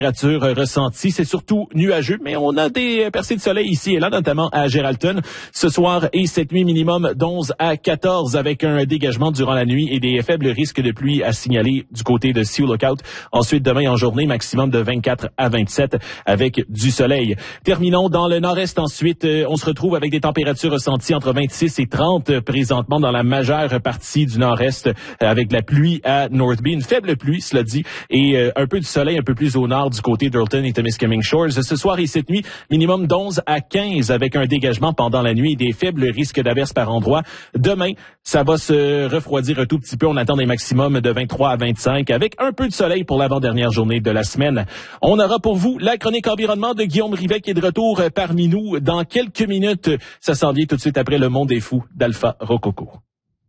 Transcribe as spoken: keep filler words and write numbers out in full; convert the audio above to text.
Température ressentie, c'est surtout nuageux, mais on a des percées de soleil ici et là, notamment à Geraldton. Ce soir et cette nuit, minimum d'onze à quatorze, avec un dégagement durant la nuit et des faibles risques de pluie à signaler du côté de Sioux Lookout. Ensuite, demain en journée, maximum de vingt-quatre à vingt-sept, avec du soleil. Terminons dans le nord-est ensuite. On se retrouve avec des températures ressenties entre vingt-six et trente présentement dans la majeure partie du nord-est, avec de la pluie à Northby. Une faible pluie, cela dit, et un peu de soleil un peu plus au nord du côté d'Earlton et Temiskaming Shores. Ce soir et cette nuit, minimum d'onze à quinze avec un dégagement pendant la nuit et des faibles risques d'averses par endroit. Demain, ça va se refroidir un tout petit peu. On attend des maximums de vingt-trois à vingt-cinq avec un peu de soleil pour l'avant-dernière journée de la semaine. On aura pour vous la chronique environnement de Guillaume Rivet qui est de retour parmi nous dans quelques minutes. Ça s'en vient tout de suite après Le Monde est fou d'Alpha Rococo.